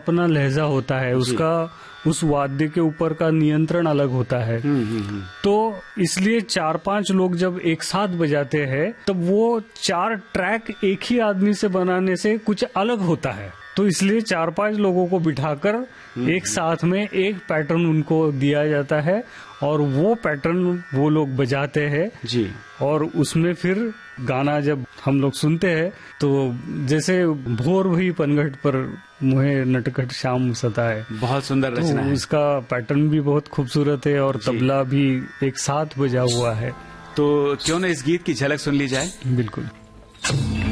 अपना लहजा होता है, उसका उस वाद्य के ऊपर का नियंत्रण अलग होता है। तो इसलिए 4-5 लोग जब एक साथ बजाते हैं तब वो 4 ट्रैक एक ही आदमी से बनाने से कुछ अलग होता है। तो इसलिए 4-5 लोगों को बिठाकर एक साथ में एक पैटर्न उनको दिया जाता है और वो पैटर्न वो लोग बजाते हैं जी। और उसमें फिर गाना जब हम लोग सुनते हैं तो जैसे भोर हुई पनघट पर मुहे नटखट श्याम सताए, बहुत सुंदर रचना है। उसका पैटर्न भी बहुत खूबसूरत है और तबला भी एक साथ बजा हुआ है। तो क्यों न इस गीत की झलक सुन ली जाए। बिल्कुल।